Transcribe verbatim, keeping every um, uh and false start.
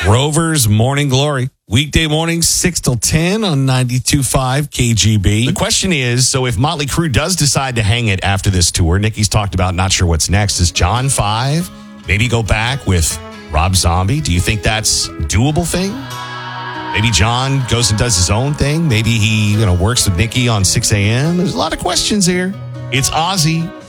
Rover's Morning Glory. Weekday mornings, six till ten on ninety-two point five K G B. The question is, so if Motley Crue does decide to hang it after this tour, Nikki's talked about not sure what's next. Is John five? Maybe go back with Rob Zombie? Do you think that's a doable thing? Maybe John goes and does his own thing. Maybe he, you know, works with Nikki on six a.m. There's a lot of questions here. It's Ozzy.